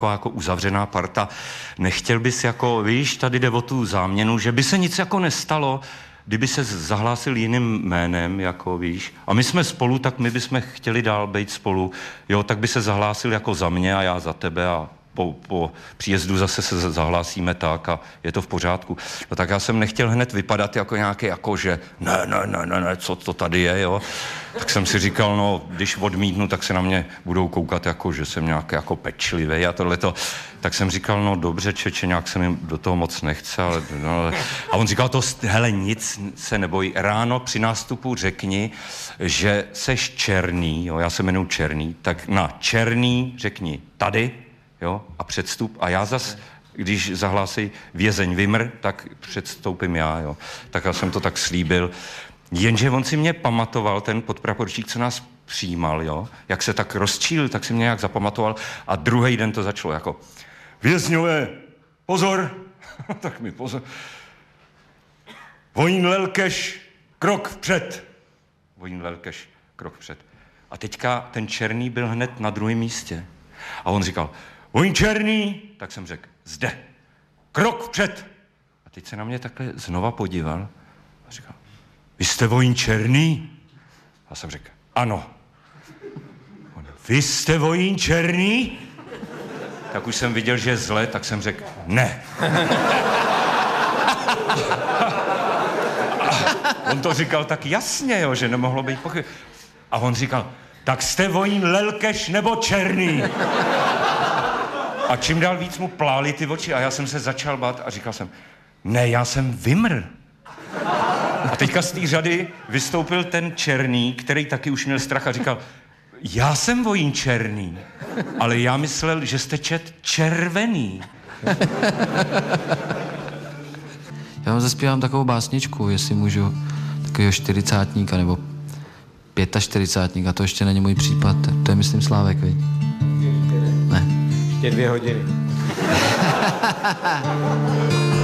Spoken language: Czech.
jako uzavřená parta. Nechtěl bys jako, víš, tady jde o tu záměnu, že by se nic jako nestalo, kdyby se zahlásil jiným jménem, jako víš. A my jsme spolu, tak my bychom chtěli dál být spolu. Jo, tak by se zahlásil jako za mě a já za tebe a po příjezdu zase se zahlásíme tak a je to v pořádku. No tak já jsem nechtěl hned vypadat jako nějaký, jako že ne, co to tady je, jo. Tak jsem si říkal, no, když odmítnu, tak se na mě budou koukat jako, že jsem nějaký jako pečlivý a tohleto. Tak jsem říkal, no dobře, čeče, nějak se mi do toho moc nechce, ale, no, a on říkal, to, hele, nic se neboj, ráno při nástupu řekni, že seš černý, jo, já se jmenuji Černý, tak na Černý řekni tady, jo, a předstup. A já zas, když zahlásí vězeň Vimr, tak předstoupím já, jo. Tak já jsem to tak slíbil. Jenže on si mě pamatoval, ten podpraporčík, co nás přijímal, jo. Jak se tak rozčílil, tak si mě nějak zapamatoval a druhý den to začalo jako vězňové, pozor, tak mi pozor. Vojín Lelkeš, krok vpřed. Vojín Lelkeš, krok vpřed. A teďka ten Černý byl hned na druhém místě. A on říkal, vojín Černý, tak jsem řekl, zde, krok vpřed. A teď se na mě takhle znova podíval a říkal, vy jste vojín Černý? A jsem řekl, ano. On, vy jste vojín Černý? Tak už jsem viděl, že je zle, tak jsem řekl, ne. On to říkal tak jasně, jo, že nemohlo být pochyb. A on říkal, tak jste vojín Lelkeš nebo Černý? A čím dál víc mu plály ty oči a já jsem se začal bát a říkal jsem, ne, já jsem Vimr. A teďka z té řady vystoupil ten Černý, který taky už měl strach a říkal, já jsem vojín Černý, ale já myslel, že jste čet Červený. Já vám zaspívám takovou básničku, jestli můžu, takového 40 nebo 45, a to ještě není můj případ, to je myslím Slávek, viď? Ne. Ještě 2 hodiny.